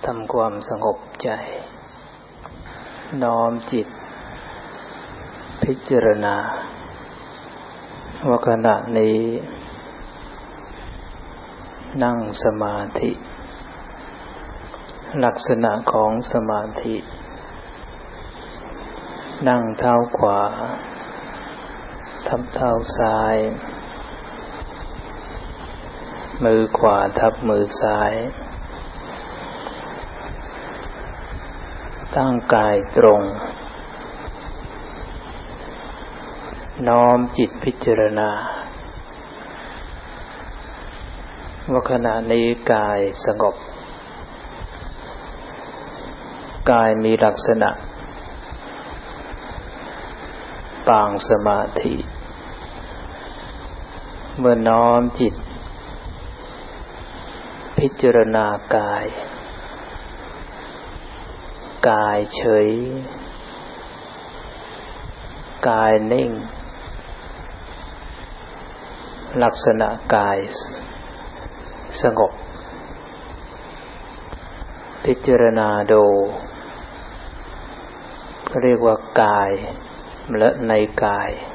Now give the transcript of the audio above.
ทำความสงบใจน้อมจิตพิจารณาว่าขณะนี้นั่งสมาธิลักษณะของสมาธินั่งเท้าขวาทับเท้าซ้ายมือขวาทับมือซ้ายตั้งกายตรงน้อมจิตพิจารณาว่าขณะนี้กายสงบกายมีลักษณะปางสมาธิเมื่อน้อมจิตพิจารณากายกายเฉยกายนิ่งลักษณะกายสงบพิจารณาดูเรียกว่ากายและในกาย